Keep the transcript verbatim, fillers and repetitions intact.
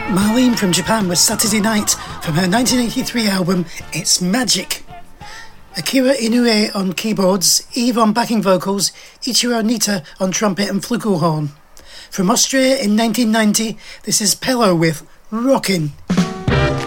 Marlene from Japan with Saturday Night from her nineteen eighty-three album It's Magic. Akira Inoue on keyboards, Eve on backing vocals, Ichiro Nita on trumpet and flugelhorn. From Austria in nineteen ninety, this is Pello with Rockin'.